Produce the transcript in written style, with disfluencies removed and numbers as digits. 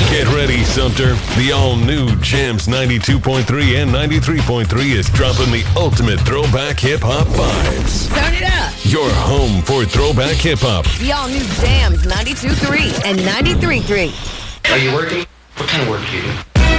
Get ready, Sumter. The all-new Jams 92.3 and 93.3 is dropping the ultimate throwback hip-hop vibes. Turn it up. Your home for throwback hip-hop. The all-new Jams 92.3 and 93.3. Are you working? What kind of work do you do?